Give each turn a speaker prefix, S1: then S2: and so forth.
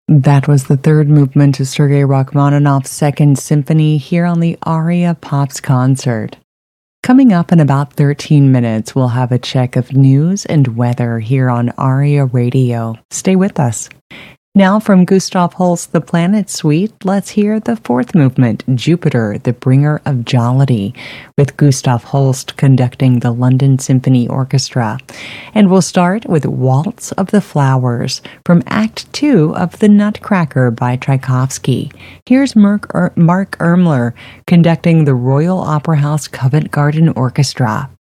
S1: That was the third movement of Sergei Rachmaninoff's Second Symphony here on the Aria Pops concert. Coming up in about 13 minutes, we'll have a check of news and weather here on Aria Radio. Stay with us. Now from Gustav Holst's The Planet Suite, let's hear the fourth movement, Jupiter, the Bringer of Jollity, with Gustav Holst conducting the London Symphony Orchestra. And we'll start with Waltz of the Flowers from Act 2 of The Nutcracker by Tchaikovsky. Here's Mark Ermler conducting the Royal Opera House Covent Garden Orchestra.